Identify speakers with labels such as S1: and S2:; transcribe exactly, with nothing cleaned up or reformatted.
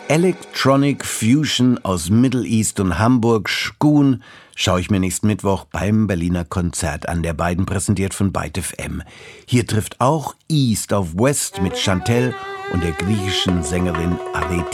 S1: Electronic Fusion aus Middle East und Hamburg, Schkuhn, schaue ich mir nächsten Mittwoch beim Berliner Konzert an. Der beiden präsentiert von Byte F M. Hier trifft auch East auf West mit Chantelle und der griechischen Sängerin Arete.